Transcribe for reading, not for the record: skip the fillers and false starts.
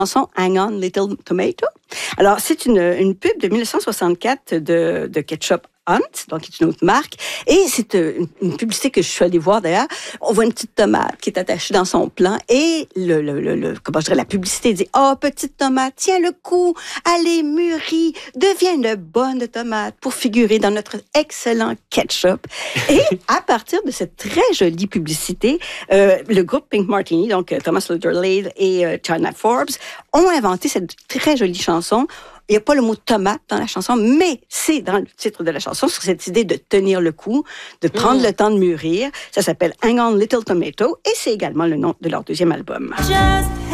chanson Hang On Little Tomato. Alors, c'est une pub de 1964 de Ketchup Hunt, donc qui est une autre marque. Et c'est une publicité que je suis allée voir d'ailleurs. On voit une petite tomate qui est attachée dans son plant et comment je dirais, la publicité dit « Oh, petite tomate, tiens le coup, allez, mûris, deviens une bonne tomate pour figurer dans notre excellent ketchup. » Et à partir de cette très jolie publicité, le groupe Pink Martini, donc Thomas Luther et China Forbes, ont inventé cette très jolie chanson. Il n'y a pas le mot tomate dans la chanson, mais c'est dans le titre de la chanson, sur cette idée de tenir le coup, de prendre le temps de mûrir. Ça s'appelle Hang On Little Tomato et c'est également le nom de leur deuxième album.